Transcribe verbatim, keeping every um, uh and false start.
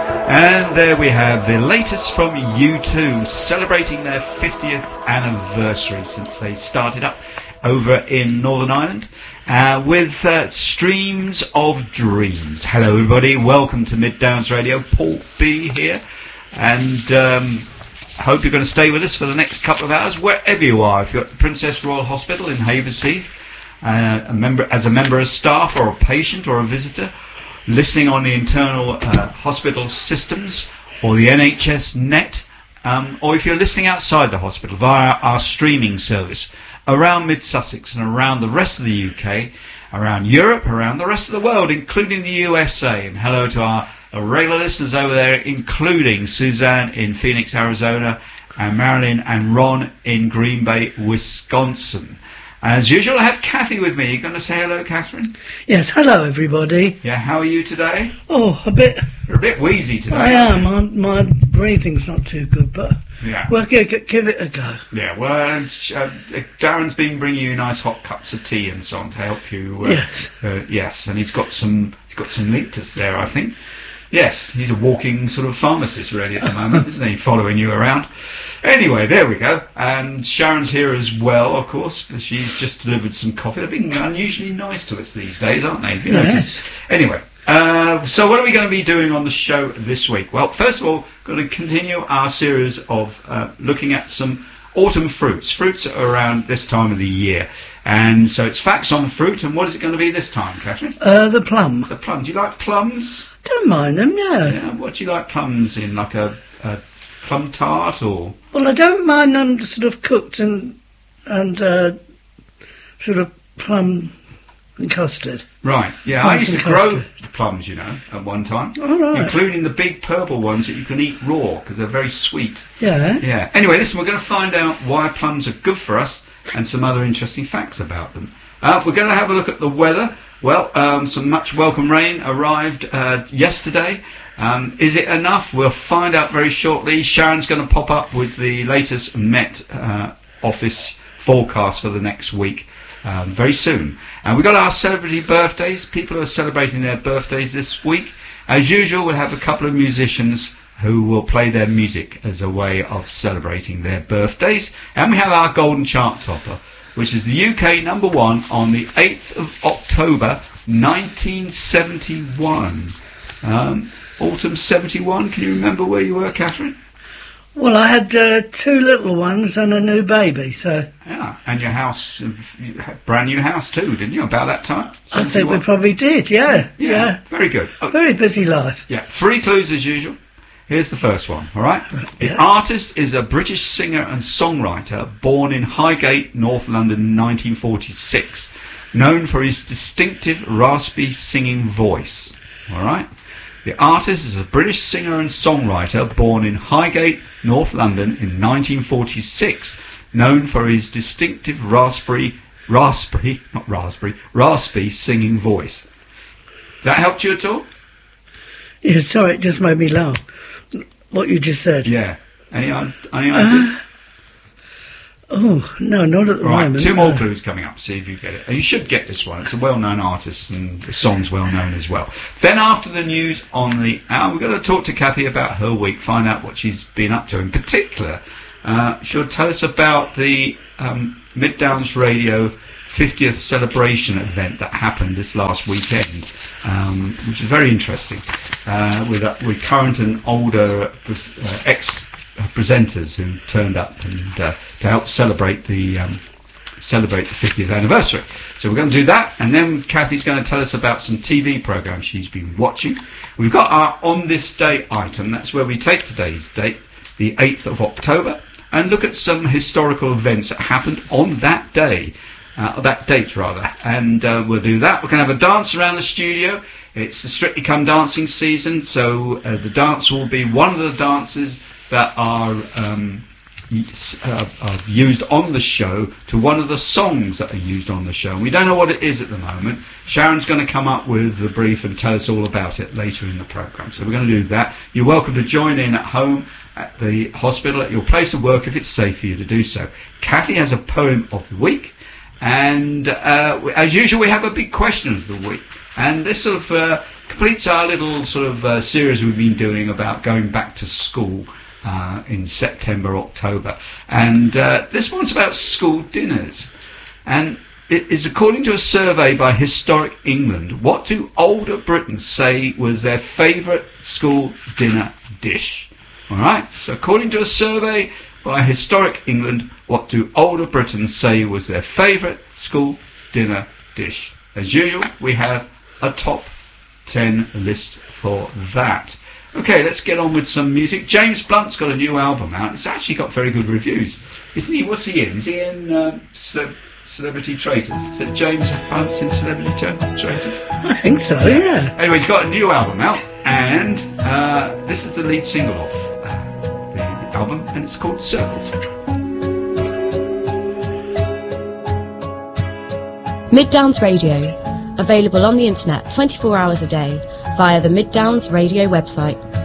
And there we have the latest from U two, celebrating their fiftieth anniversary since they started up over in Northern Ireland, uh, with uh, Streams of Dreams. Hello everybody, welcome to Mid Downs Radio. Paul B here, and um, hope you're going to stay with us for the next couple of hours, wherever you are. If you're at the Princess Royal Hospital in Haversheath, uh, a member, as a member of staff or a patient or a visitor, listening on the internal uh, hospital systems or the N H S net, um, or if you're listening outside the hospital via our streaming service around Mid-Sussex and around the rest of the U K, around Europe, around the rest of the world, including the U S A. And hello to our regular listeners over there, including Suzanne in Phoenix, Arizona, and Marilyn and Ron in Green Bay, Wisconsin. As usual, I have Kathy with me. You going to say hello, Catherine? Yes, hello everybody. Yeah, how are you today? Oh, a bit... You're a bit wheezy today. I am. My, my breathing's not too good, but yeah. Well, give, give it a go. Yeah, well, uh, Darren's been bringing you nice hot cups of tea and so on to help you. Uh, yes. Uh, yes, and he's got some. He's got some linctus there, I think. Yes, he's a walking sort of pharmacist really at the moment, isn't he? Following you around. Anyway, there we go. And Sharon's here as well, of course. She's just delivered some coffee. They're being unusually nice to us these days, aren't they? If you yes. notice. Anyway, uh, so what are we going to be doing on the show this week? Well, first of all, going to continue our series of uh, looking at some autumn fruits. Fruits are around this time of the year. And so it's facts on fruit. And what is it going to be this time, Catherine? Uh, the plum. The plum. Do you like plums? Don't mind them, yeah. Yeah. What do you like plums in? Like a, a plum tart or? Well, I don't mind them sort of cooked and and uh, sort of plum and custard. Right. Yeah. Plums I used to grow plums, you know, at one time, all right. including the big purple ones that you can eat raw because they're very sweet. Yeah. Yeah. Anyway, listen, we're going to find out why plums are good for us and some other interesting facts about them. Uh, we're going to have a look at the weather. Well, um, some much welcome rain arrived uh, yesterday. Um, is it enough? We'll find out very shortly. Sharon's going to pop up with the latest Met uh, Office forecast for the next week um, very soon. And we've got our celebrity birthdays. People are celebrating their birthdays this week. As usual, we'll have a couple of musicians who will play their music as a way of celebrating their birthdays. And we have our golden chart topper, which is the U K number one on the eighth of October nineteen seventy-one. Um, autumn seventy-one, can you remember where you were, Catherine? Well, I had uh, two little ones and a new baby, so... Yeah, and your house, you had a brand new house too, didn't you, about that time? I think we probably did, yeah. Yeah, yeah. Very good. Oh, very busy life. Yeah, three clues as usual. Here's the first one, all right? The Yeah. artist is a British singer and songwriter born in Highgate, North London in nineteen forty-six, known for his distinctive raspy singing voice, all right? The artist is a British singer and songwriter born in Highgate, North London in nineteen forty-six, known for his distinctive raspberry, raspberry, not raspberry, raspy singing voice. Does that help you at all? Yeah, sorry, it just made me laugh. What you just said. Yeah. Any, any ideas? Uh, oh, no, not at the right, moment. two more no. clues coming up, see if you get it. And you should get this one. It's a well-known artist and the song's well-known as well. Then after the news on the hour, we're going to talk to Kathy about her week, find out what she's been up to. In particular, uh, she'll tell us about the um, Mid Downs Radio fiftieth celebration event that happened this last weekend, um, which is very interesting, uh, with uh, with current and older uh, ex-presenters who turned up and uh, to help celebrate the um, celebrate the fiftieth anniversary. So we're going to do that, and then Kathy's going to tell us about some T V programmes she's been watching. We've got our On This Day item. That's where we take today's date, the eighth of October, and look at some historical events that happened on that day. Uh, that date rather, and uh, we'll do that. We're going to have a dance around the studio. It's the Strictly Come Dancing season, so uh, the dance will be one of the dances that are, um, uh, are used on the show to one of the songs that are used on the show. We don't know what it is at the moment. Sharon's going to come up with the brief and tell us all about it later in the programme. So we're going to do that. You're welcome to join in at home, at the hospital, at your place of work if it's safe for you to do so. Kathy has a poem of the week. And uh, as usual, we have a big question of the week. And this sort of uh, completes our little sort of uh, series we've been doing about going back to school uh, in September, October. And uh, this one's about school dinners. And it is according to a survey by Historic England. What do older Britons say was their favourite school dinner dish? All right, so according to a survey by Historic England, what do older Britons say was their favourite school dinner dish? As usual, we have a top ten list for that. Okay, let's get on with some music. James Blunt's got a new album out. It's actually got very good reviews, isn't he? What's he in? Is he in uh, Ce- Celebrity Traitors? Is it James Blunt's in Celebrity Tra- Traitors? I think so, yeah. Anyway, he's got a new album out, and uh, this is the lead single off uh, the album, and it's called Circles. Mid Downs Radio, available on the internet twenty-four hours a day via the Mid Downs Radio website.